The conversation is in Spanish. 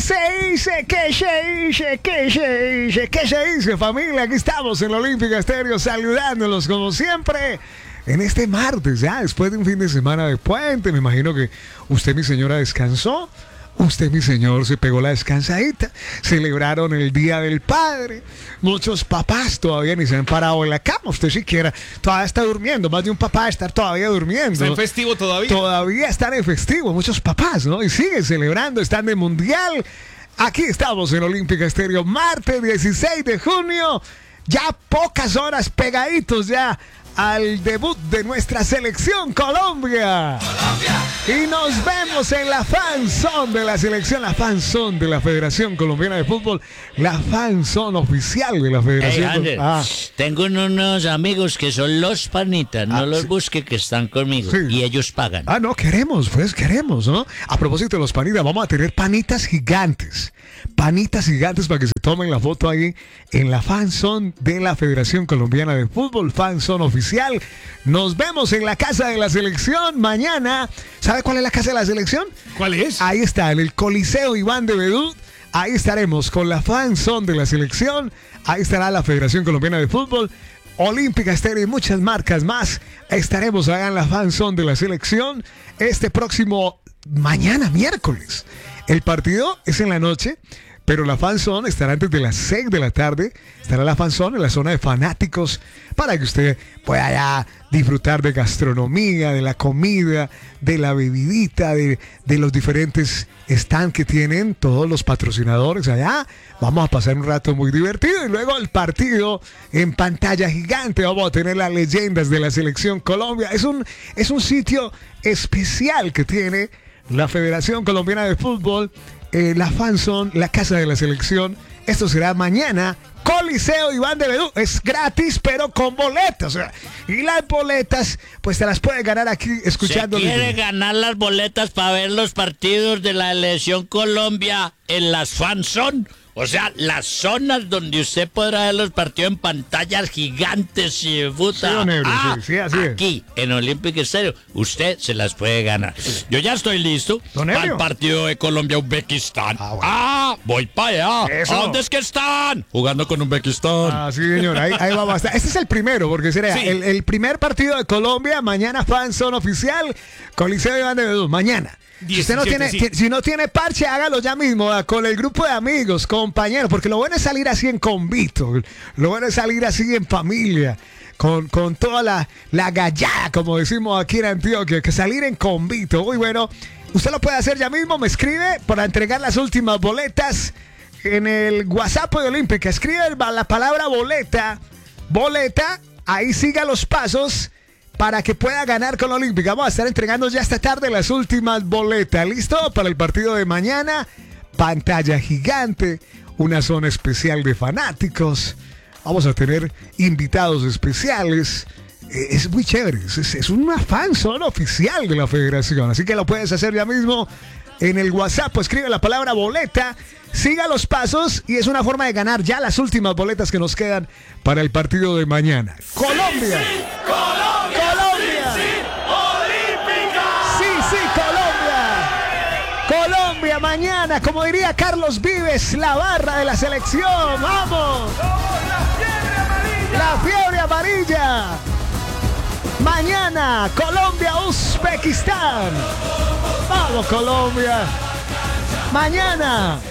se dice? ¿Qué se dice? ¿Qué se dice? ¿Qué se dice, familia? Aquí estamos en la Olímpica Estéreo saludándolos como siempre en este martes, ya después de un fin de semana de puente. Me imagino que usted, mi señora, descansó. Usted, mi señor, se pegó la descansadita. Celebraron el Día del Padre. Muchos papás todavía ni se han parado en la cama. Usted siquiera todavía está durmiendo. Más de un papá está todavía durmiendo. ¿Está en festivo todavía? Todavía están en festivo. Muchos papás, ¿no? Y siguen celebrando. Están de mundial. Aquí estamos en Olímpica Estéreo. Martes 16 de junio. Ya pocas horas pegaditos ya al debut de nuestra selección Colombia. Y nos vemos en la fanzone de la selección, la fanzone de la Federación Colombiana de Fútbol, la fanzone oficial de la Federación. Hey, Ander, tengo unos amigos que son los panitas, no los busque, que están conmigo, sí. Y ellos pagan. No, queremos, ¿no? A propósito de los panitas, vamos a tener panitas gigantes para que se tomen la foto ahí en la fanzone de la Federación Colombiana de Fútbol, fanzone oficial. Nos vemos en la casa de la selección mañana. ¿Sabe cuál es la casa de la selección? ¿Cuál es? Ahí está, en el Coliseo Iván de Bedú. Ahí estaremos con la fanzone de la selección. Ahí estará la Federación Colombiana de Fútbol, Olímpica Estéreo y muchas marcas más. Estaremos allá en la fanzone de la selección este próximo mañana, miércoles. El partido es en la noche, pero la fanzone estará antes de las 6 de la tarde. Estará la fanzone en la zona de fanáticos para que usted pueda ya disfrutar de gastronomía, de la comida, de la bebidita, de los diferentes stands que tienen todos los patrocinadores allá. Vamos a pasar un rato muy divertido y luego el partido en pantalla gigante. Vamos a tener las leyendas de la selección Colombia. Es un sitio especial que tiene la Federación Colombiana de Fútbol, la fanzone, la casa de la selección. Esto será mañana, Coliseo Iván de Bedú. Es gratis, pero con boletas. Y las boletas, pues te las puedes ganar aquí escuchando. ¿Se quiere ganar las boletas para ver los partidos de la selección Colombia en las fanzone? O sea, las zonas donde usted podrá ver los partidos en pantallas gigantes y puta. Sí, así es. Aquí, en Olímpica Estéreo, usted se las puede ganar. Yo ya estoy listo para el partido de Colombia-Uzbekistán. Voy para allá. Eso. ¿A dónde es que están? Jugando con Uzbekistán. Sí, señor. Ahí vamos a estar. Este es el primero, porque será el primer partido de Colombia. Mañana, fanzone oficial, Coliseo Iván de Bedú. Mañana. Si usted no tiene, si no tiene parche, hágalo ya mismo, con el grupo de amigos, compañeros, porque lo bueno es salir así en convito, lo bueno es salir así en familia, con toda la gallada, como decimos aquí en Antioquia, que salir en convito. Muy bueno, usted lo puede hacer ya mismo, me escribe para entregar las últimas boletas en el WhatsApp de Olímpica. Escribe la palabra boleta, ahí siga los pasos para que pueda ganar con la Olímpica. Vamos a estar entregando ya esta tarde las últimas boletas. ¿Listo? Para el partido de mañana. Pantalla gigante. Una zona especial de fanáticos. Vamos a tener invitados especiales. Es muy chévere. Es una fanzone oficial de la Federación. Así que lo puedes hacer ya mismo en el WhatsApp. Escribe la palabra boleta. Siga los pasos y es una forma de ganar ya las últimas boletas que nos quedan para el partido de mañana. Colombia. Colombia. Colombia mañana, como diría Carlos Vives, la barra de la selección. ¡Vamos! La fiebre amarilla. Mañana, Colombia-Uzbekistán. ¡Vamos, Colombia! Mañana.